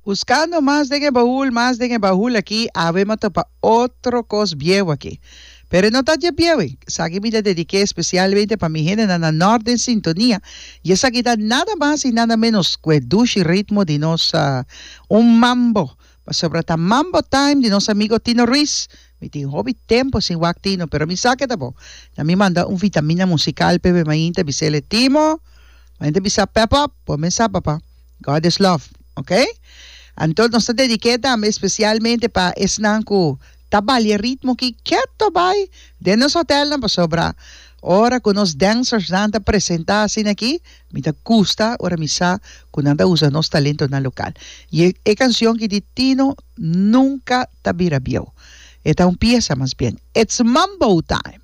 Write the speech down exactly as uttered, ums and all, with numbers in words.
Buscando más de que baúl, más de que baúl aquí, habemos para otro cos viejo aquí. Pero no está ya viejo. Aquí me dediqué especialmente para mi gente en la norte en sintonía. Y esa quita nada más y nada menos que el dulce ritmo de nos uh, un mambo. Sobre esta mambo time de nuestro amigo Tino Ruiz. Mi tío hobby tiempo sin Tino, pero mi saque tampoco. A mí manda un vitamina musical, Pepe Mayinte, Vicele Timo. Mayinte bisa Pepa, pues me sa papá. God is love, ¿ok? Entonces nos dediqué también especialmente para esnanku tabali ritmo que quieto vai de nos hotel na sobra. Ora con los dancers nanda presentar assim aqui, me da gusta, ora me sa con nanda usa nos talento na local. Y es canción que de Tino nunca tabira bio. Esta un pieza más bien. It's Mambo Time.